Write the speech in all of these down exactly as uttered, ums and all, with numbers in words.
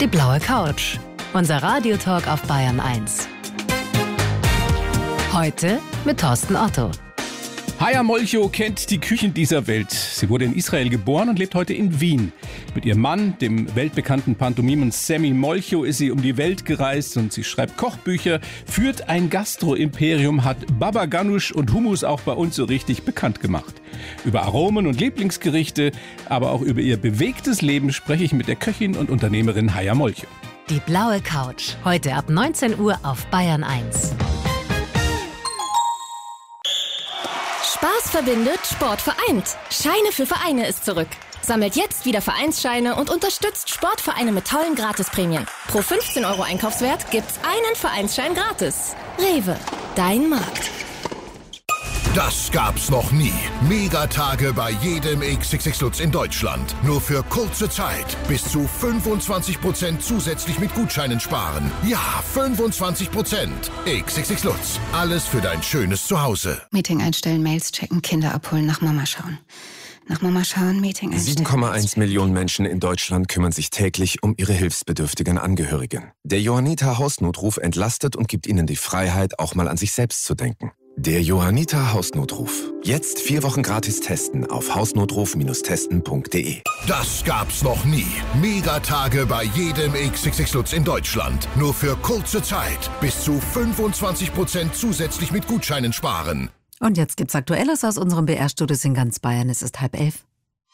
Die blaue Couch. Unser Radiotalk auf Bayern eins. Heute mit Thorsten Otto. Haya Molcho kennt die Küchen dieser Welt. Sie wurde in Israel geboren und lebt heute in Wien. Mit ihrem Mann, dem weltbekannten Pantomimen Sammy Molcho, ist sie um die Welt gereist und sie schreibt Kochbücher, führt ein Gastro-Imperium, hat Baba Ganoush und Hummus auch bei uns so richtig bekannt gemacht. Über Aromen und Lieblingsgerichte, aber auch über ihr bewegtes Leben spreche ich mit der Köchin und Unternehmerin Haya Molcho. Die blaue Couch. Heute ab neunzehn Uhr auf Bayern eins. Spaß verbindet, Sport vereint. Scheine für Vereine ist zurück. Sammelt jetzt wieder Vereinsscheine und unterstützt Sportvereine mit tollen Gratisprämien. Pro fünfzehn Euro Einkaufswert gibt's einen Vereinsschein gratis. Rewe, dein Markt. Das gab's noch nie. Megatage bei jedem X X X Lutz in Deutschland. Nur für kurze Zeit. Bis zu fünfundzwanzig Prozent zusätzlich mit Gutscheinen sparen. Ja, fünfundzwanzig Prozent. X X X Lutz. Alles für dein schönes Zuhause. Meeting einstellen, Mails checken, Kinder abholen, nach Mama schauen. Nach Mama schauen, Meeting einstellen. sieben Komma eins Millionen Menschen in Deutschland kümmern sich täglich um ihre hilfsbedürftigen Angehörigen. Der Johanniter Hausnotruf entlastet und gibt ihnen die Freiheit, auch mal an sich selbst zu denken. Der Johanniter Hausnotruf. Jetzt vier Wochen gratis testen auf hausnotruf Bindestrich testen Punkt de. Das gab's noch nie. Megatage bei jedem X X X Lutz in Deutschland. Nur für kurze Zeit. Bis zu fünfundzwanzig Prozent zusätzlich mit Gutscheinen sparen. Und jetzt gibt's Aktuelles aus unserem B R-Studios in ganz Bayern. Es ist halb elf.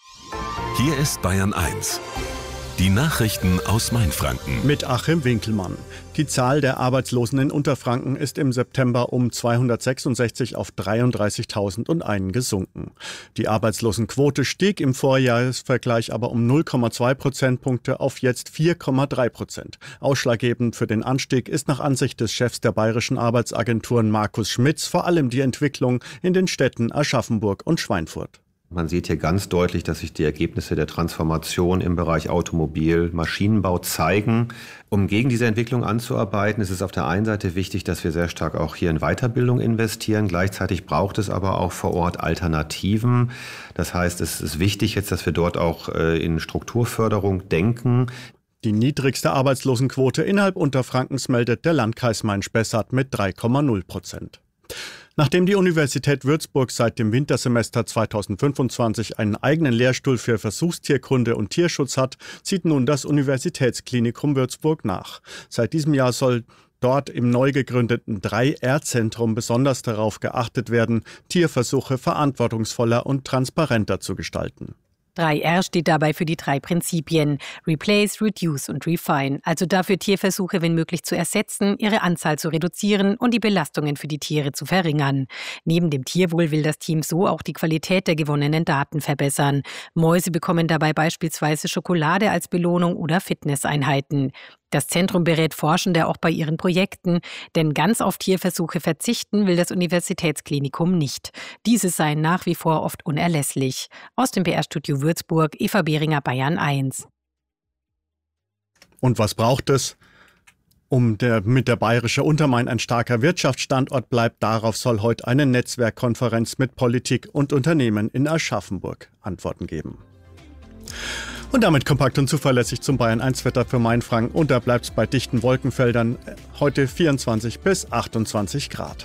Hier ist Bayern eins. Die Nachrichten aus Mainfranken. Mit Achim Winkelmann. Die Zahl der Arbeitslosen in Unterfranken ist im September um zweihundertsechsundsechzig auf dreiunddreißigtausendeins gesunken. Die Arbeitslosenquote stieg im Vorjahresvergleich aber um null Komma zwei Prozentpunkte auf jetzt vier Komma drei Prozent. Ausschlaggebend für den Anstieg ist nach Ansicht des Chefs der bayerischen Arbeitsagenturen Markus Schmitz vor allem die Entwicklung in den Städten Aschaffenburg und Schweinfurt. Man sieht hier ganz deutlich, dass sich die Ergebnisse der Transformation im Bereich Automobil, Maschinenbau zeigen. Um gegen diese Entwicklung anzuarbeiten, ist es auf der einen Seite wichtig, dass wir sehr stark auch hier in Weiterbildung investieren. Gleichzeitig braucht es aber auch vor Ort Alternativen. Das heißt, es ist wichtig jetzt, dass wir dort auch in Strukturförderung denken. Die niedrigste Arbeitslosenquote innerhalb Unterfrankens meldet der Landkreis Main-Spessart mit drei Komma null Prozent. Nachdem die Universität Würzburg seit dem Wintersemester zweitausendfünfundzwanzig einen eigenen Lehrstuhl für Versuchstierkunde und Tierschutz hat, zieht nun das Universitätsklinikum Würzburg nach. Seit diesem Jahr soll dort im neu gegründeten drei R Zentrum besonders darauf geachtet werden, Tierversuche verantwortungsvoller und transparenter zu gestalten. drei R steht dabei für die drei Prinzipien: Replace, Reduce und Refine, also dafür Tierversuche wenn möglich zu ersetzen, ihre Anzahl zu reduzieren und die Belastungen für die Tiere zu verringern. Neben dem Tierwohl will das Team so auch die Qualität der gewonnenen Daten verbessern. Mäuse bekommen dabei beispielsweise Schokolade als Belohnung oder Fitnesseinheiten. Das Zentrum berät Forschende auch bei ihren Projekten, denn ganz auf Tierversuche verzichten will das Universitätsklinikum nicht. Diese seien nach wie vor oft unerlässlich. Aus dem B R-Studio Würzburg, Eva Behringer, Bayern eins. Und was braucht es? Um der, mit der Bayerische Untermain ein starker Wirtschaftsstandort bleibt, darauf soll heute eine Netzwerkkonferenz mit Politik und Unternehmen in Aschaffenburg Antworten geben. Und damit kompakt und zuverlässig zum Bayern eins Wetter für Mainfranken. Und da bleibt es bei dichten Wolkenfeldern. Heute vierundzwanzig bis achtundzwanzig Grad.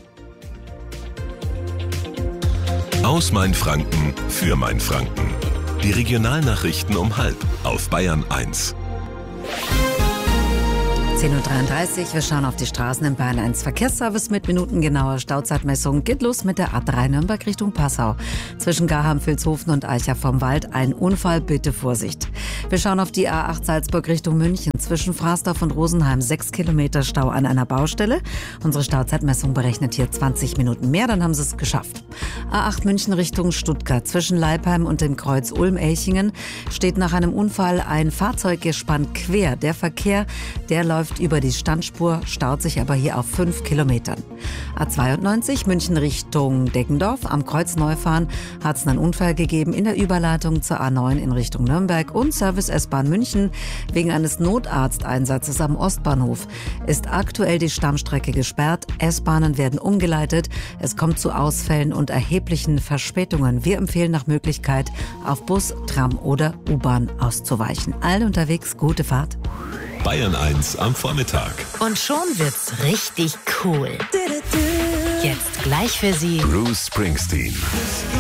Aus Mainfranken für Mainfranken. Die Regionalnachrichten um halb auf Bayern eins. zehn Uhr dreiunddreißig, wir schauen auf die Straßen in Bayern eins. Verkehrsservice mit minutengenauer Stauzeitmessung geht los mit der A drei Nürnberg Richtung Passau. Zwischen Garham, Vilshofen und Eicher vom Wald ein Unfall, bitte Vorsicht. Wir schauen auf die A acht Salzburg Richtung München. Zwischen Frasdorf und Rosenheim sechs Kilometer Stau an einer Baustelle. Unsere Stauzeitmessung berechnet hier zwanzig Minuten mehr, dann haben sie es geschafft. A acht München Richtung Stuttgart. Zwischen Leipheim und dem Kreuz Ulm-Elchingen steht nach einem Unfall ein Fahrzeuggespann quer. Der Verkehr, der läuft läuft über die Standspur, staut sich aber hier auf fünf Kilometern. A zweiundneunzig München Richtung Deggendorf. Am Kreuz Neufahren hat es einen Unfall gegeben in der Überleitung zur A neun in Richtung Nürnberg. Und Service S-Bahn München wegen eines Notarzteinsatzes am Ostbahnhof ist aktuell die Stammstrecke gesperrt. S-Bahnen werden umgeleitet. Es kommt zu Ausfällen und erheblichen Verspätungen. Wir empfehlen nach Möglichkeit, auf Bus, Tram oder U-Bahn auszuweichen. Allen unterwegs gute Fahrt. Bayern eins am Vormittag. Und schon wird's richtig cool. Jetzt gleich für Sie Bruce Springsteen.